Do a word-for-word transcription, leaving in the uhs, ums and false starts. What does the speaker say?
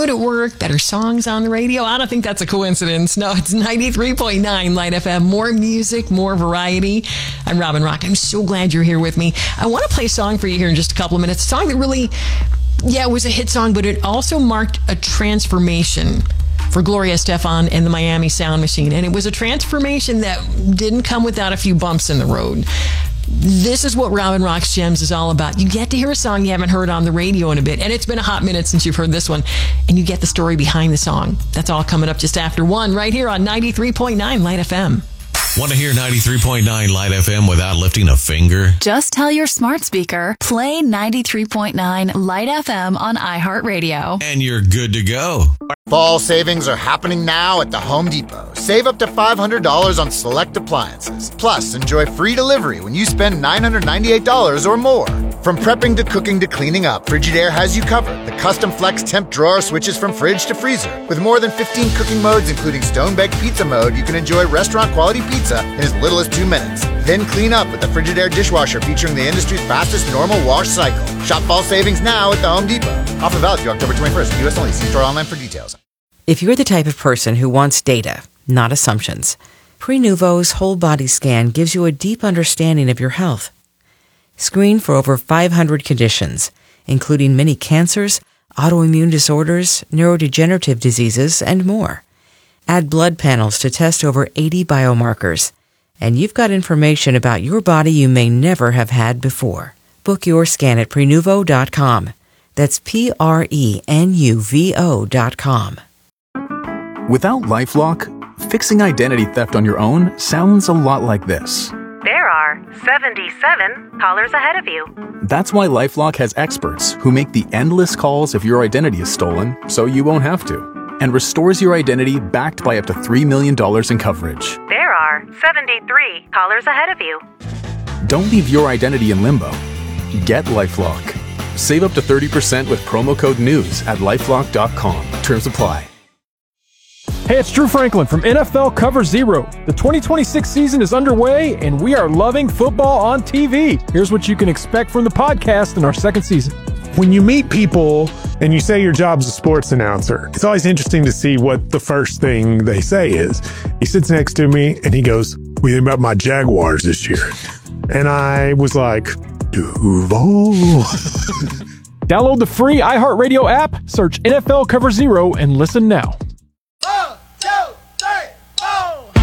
good at work, better songs on the radio. I don't think that's a coincidence. No, it's ninety-three point nine Light F M. More music, more variety. I'm Robin Rock. I'm so glad you're here with me. I want to play a song for you here in just a couple of minutes. A song that really, yeah, it was a hit song, but it also marked a transformation for Gloria Estefan and the Miami Sound Machine. And it was a transformation that didn't come without a few bumps in the road. This is what Robin Rock's Gems is all about. You get to hear a song you haven't heard on the radio in a bit, and it's been a hot minute since you've heard this one, and you get the story behind the song. That's all coming up just after one, right here on ninety-three point nine Light F M. Want to hear ninety-three point nine Light F M without lifting a finger? Just tell your smart speaker, play ninety-three point nine Light F M on iHeartRadio. And you're good to go. Fall savings are happening now at the Home Depot. Save up to five hundred dollars on select appliances. Plus, enjoy free delivery when you spend nine hundred ninety-eight dollars or more. From prepping to cooking to cleaning up, Frigidaire has you covered. The custom flex temp drawer switches from fridge to freezer. With more than fifteen cooking modes, including stone-baked pizza mode, you can enjoy restaurant-quality pizza in as little as two minutes. Then clean up with the Frigidaire dishwasher featuring the industry's fastest normal wash cycle. Shop fall savings now at the Home Depot. Offer valid through October twenty-first. U S only. See store online for details. If you're the type of person who wants data, not assumptions, Prenuvo's whole body scan gives you a deep understanding of your health. Screen for over five hundred conditions, including many cancers, autoimmune disorders, neurodegenerative diseases, and more. Add blood panels to test over eighty biomarkers, and you've got information about your body you may never have had before. Book your scan at Prenuvo dot com. That's P R E N U V O dot com. Without LifeLock, fixing identity theft on your own sounds a lot like this. There are seventy-seven callers ahead of you. That's why LifeLock has experts who make the endless calls if your identity is stolen, so you won't have to, and restores your identity backed by up to three million dollars in coverage. There are seventy-three callers ahead of you. Don't leave your identity in limbo. Get LifeLock. Save up to thirty percent with promo code NEWS at lifelock dot com. Terms apply. Hey, it's Drew Franklin from N F L Cover Zero. The twenty twenty-six season is underway, and we are loving football on T V. Here's what you can expect from the podcast in our second season. When you meet people and you say your job's a sports announcer, it's always interesting to see what the first thing they say is. He sits next to me, and he goes, "What do you think about my Jaguars this year?" And I was like, Duval. Download the free iHeartRadio app, search N F L Cover Zero, and listen now.